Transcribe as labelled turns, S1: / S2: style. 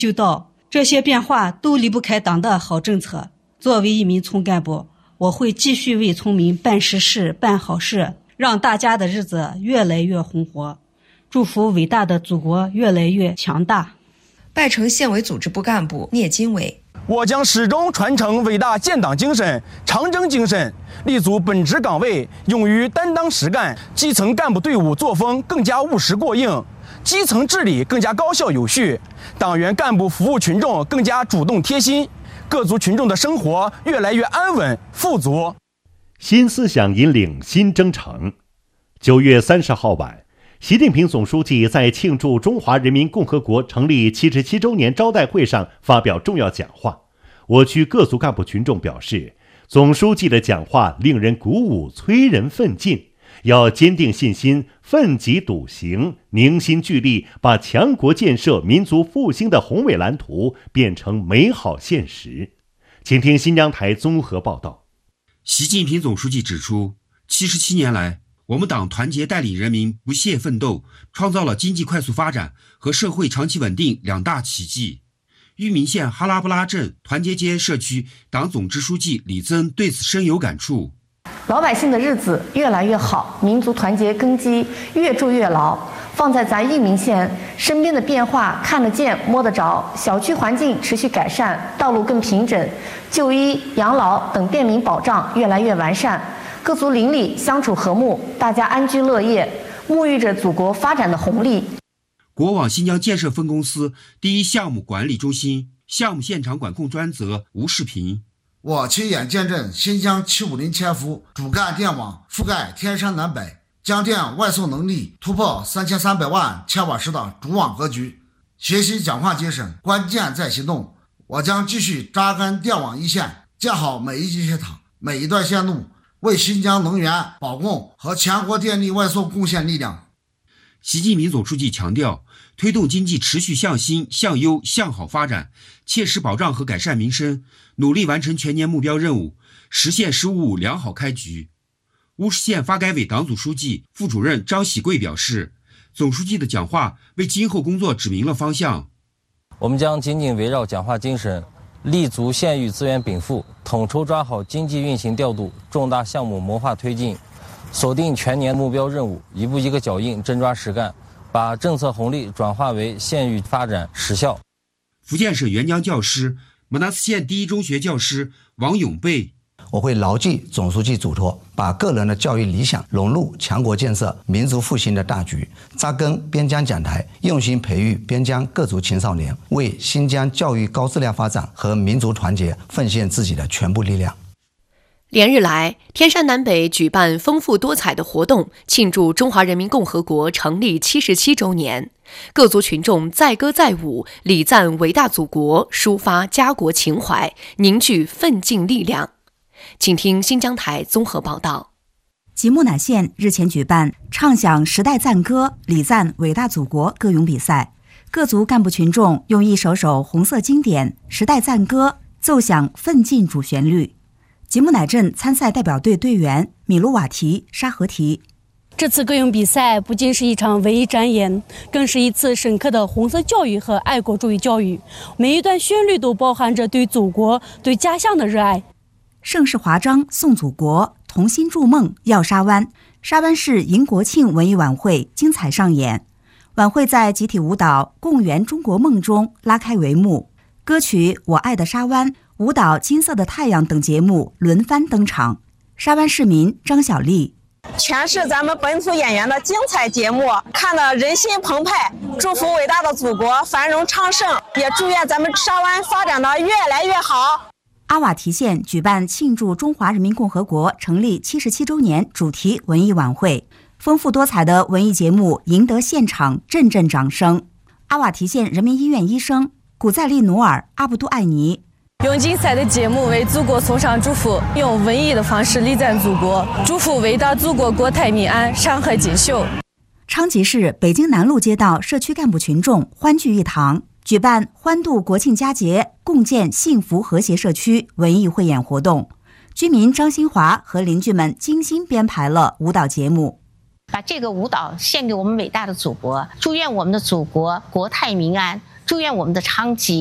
S1: 就到，这些变化都离不开党的好政策。作为一名村干部，我会继续为村民办实事、办好事，让大家的日子越来越红火。祝福伟大的祖国越来越强大。
S2: 拜城县委组织部干部聂金伟：
S3: 我将始终传承伟大建党精神、长征精神，立足本职岗位，勇于担当实干。基层干部队伍作风更加务实过硬，基层治理更加高效有序，党员干部服务群众更加主动贴心，各族群众的生活越来越安稳富足。
S4: 新思想引领新征程。9月30号晚，习近平总书记在庆祝中华人民共和国成立77周年招待会上发表重要讲话。我区各族干部群众表示，总书记的讲话令人鼓舞，催人奋进，要坚定信心，奋楫笃行，凝心聚力，把强国建设、民族复兴的宏伟蓝图变成美好现实。请听新疆台综合报道。
S5: 习近平总书记指出，77年来，我们党团结带领人民不懈奋斗，创造了经济快速发展和社会长期稳定两大奇迹。玉明县哈拉布拉镇团结街社区党总支书记李增对此深有感触。
S6: 老百姓的日子越来越好，民族团结根基越筑越牢。放在咱玉明县，身边的变化看得见摸得着，小区环境持续改善，道路更平整，就医、养老等便民保障越来越完善，各族邻里相处和睦，大家安居乐业，沐浴着祖国发展的红利。
S5: 国网新疆建设分公司第一项目管理中心项目现场管控专责吴世平：
S7: 我亲眼见证新疆750千伏主干电网覆盖天山南北，将电外送能力突破3300万千瓦时的主网格局。学习讲话精神，关键在行动。我将继续扎根电网一线，建好每一级铁塔、每一段线路，为新疆能源保供和全国电力外送贡献力量。
S5: 习近平总书记强调，推动经济持续向新、向优、向好发展，切实保障和改善民生，努力完成全年目标任务，实现“十五五”良好开局。乌市县发改委党组书记、副主任张喜贵表示，总书记的讲话为今后工作指明了方向。
S8: 我们将紧紧围绕讲话精神，立足县域资源禀赋，统筹抓好经济运行调度重大项目谋划推进，锁定全年目标任务，一步一个脚印，真抓实干，把政策红利转化为县域发展实效。
S5: 福建省沅江教师、莫纳斯县第一中学教师王永贝：
S9: 我会牢记总书记嘱托，把个人的教育理想融入强国建设、民族复兴的大局，扎根边疆讲台，用心培育边疆各族青少年，为新疆教育高质量发展和民族团结奉献自己的全部力量。
S10: 连日来，天山南北举办丰富多彩的活动，庆祝中华人民共和国成立77周年。各族群众载歌载舞，礼赞伟大祖国，抒发家国情怀，凝聚奋进力量。请听新疆台综合报道。
S11: 吉木乃县日前举办唱响时代赞歌、礼赞伟大祖国歌咏比赛，各族干部群众用一首首红色经典时代赞歌奏响奋进主旋律。吉木乃镇参赛代表队队员米卢瓦提、沙合提：
S12: 这次歌咏比赛不仅是一场文艺展演，更是一次深刻的红色教育和爱国主义教育，每一段旋律都包含着对祖国、对家乡的热爱。
S11: 盛世华章颂祖国，同心筑梦耀沙湾。沙湾市迎国庆文艺晚会精彩上演，晚会在集体舞蹈共圆中国梦中拉开帷幕，歌曲我爱的沙湾、舞蹈金色的太阳等节目轮番登场。沙湾市民张小丽：
S13: 全是咱们本土演员的精彩节目，看得人心澎湃，祝福伟大的祖国繁荣昌盛，也祝愿咱们沙湾发展的越来越好。
S11: 阿瓦提县举办庆祝中华人民共和国成立77周年主题文艺晚会，丰富多彩的文艺节目赢得现场阵阵掌声。阿瓦提县人民医院医生古再利努尔阿布杜艾尼：
S12: 用精彩的节目为祖国送上祝福，用文艺的方式礼赞祖国，祝福伟大祖国国泰民安，山河锦绣。
S11: 昌吉市北京南路街道社区干部群众欢聚一堂，举办欢度国庆佳节，共建幸福和谐社区文艺汇演活动。居民张新华和邻居们精心编排了舞蹈节目，
S14: 把这个舞蹈献给我们伟大的祖国，祝愿我们的祖国国泰民安， 祝愿我们的昌吉